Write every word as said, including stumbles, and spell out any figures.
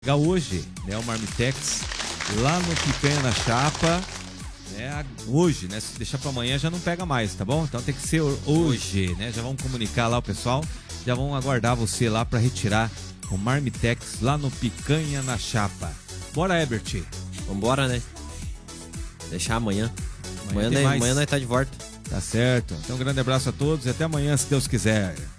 Pegar hoje, né, o Marmitex lá no Picanha na Chapa, né, hoje, né, se deixar para amanhã já não pega mais, tá bom? Então tem que ser hoje, né, já vamos comunicar lá o pessoal, já vão aguardar você lá para retirar o Marmitex lá no Picanha na Chapa. Bora, Herbert. Vambora, né? Deixar amanhã. Amanhã, Amanhã, amanhã, amanhã nós tá de volta. Tá certo. Então um grande abraço a todos e até amanhã, se Deus quiser.